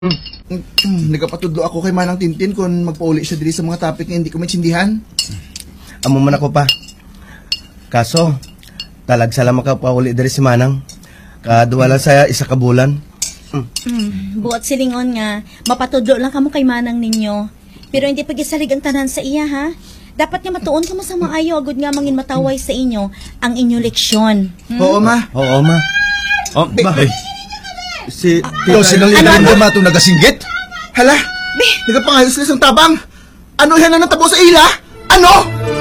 Nagapatudlo ako kay Manang Tintin kung magpauli siya diri sa mga topic nga hindi ko maintindihan. Amo man ako pa. Kaso, talagsa lang makapauli diri si Manang. Kaduwa lang saya isa ka bulan. Buot silingon nga, mapatudlo lang kamo kay Manang ninyo. Pero hindi pagisalig ang tanan sa iya, ha? Dapat nga matuon ka mo sa maayo, agud nga mangin mataway sa inyo ang inyo leksyon. Oo, ma. Oo, ma. Oh, bakit? Si... Ikaw silang Ano? ba itong nagasinggit? Hala, nagapangayos na sa tabang. Ano yan na natabo sa ila? Ano?